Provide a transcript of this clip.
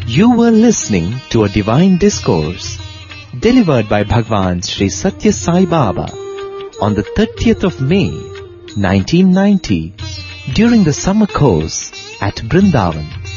You were listening to a divine discourse delivered by Bhagwan Sri Satya Sai Baba on the 30th of May, 1990 during the summer course at Brindavan.